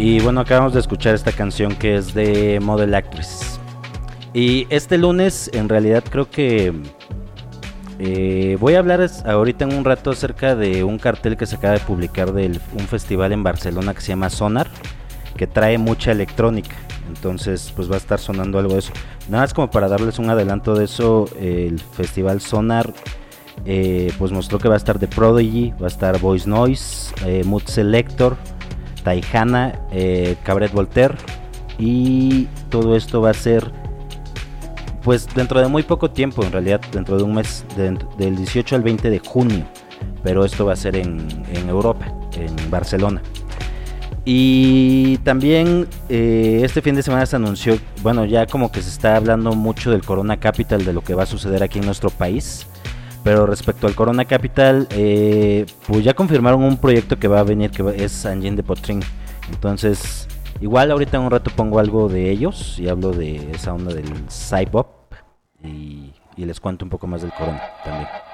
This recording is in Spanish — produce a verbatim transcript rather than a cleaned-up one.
Y bueno, acabamos de escuchar esta canción que es de Model Actress. Y este lunes, en realidad, creo que eh, voy a hablar ahorita en un rato acerca de un cartel que se acaba de publicar de un festival en Barcelona que se llama Sonar, que trae mucha electrónica. Entonces, pues va a estar sonando algo de eso. Nada más como para darles un adelanto de eso, el festival Sonar eh, pues mostró que va a estar The Prodigy, va a estar Voice Noise, eh, Mood Selector, Tayhana, eh, Cabaret Voltaire, y todo esto va a ser pues dentro de muy poco tiempo, en realidad dentro de un mes, de, del dieciocho al veinte de junio, pero esto va a ser en, en Europa, en Barcelona. Y también eh, este fin de semana se anunció, bueno, ya como que se está hablando mucho del Corona Capital, de lo que va a suceder aquí en nuestro país. Pero respecto al Corona Capital, eh, pues ya confirmaron un proyecto que va a venir, que va, es Engine de Potring. Entonces, igual ahorita en un rato pongo algo de ellos y hablo de esa onda del Cybop y, y les cuento un poco más del Corona también.